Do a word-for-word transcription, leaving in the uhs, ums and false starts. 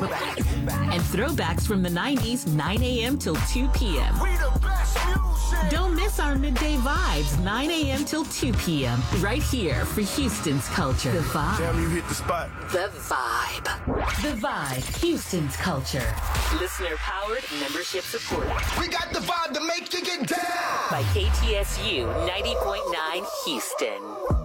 And throwbacks from the nineties, nine a.m. till two p.m. We the best music. Don't miss our midday vibes, nine a.m. till two p.m. Right here for Houston's culture. The Vibe. Damn, you hit the spot. The Vibe. The Vibe, Houston's culture. Listener powered, membership supported. We got the vibe to make you get down. By K T S U ninety point nine Houston.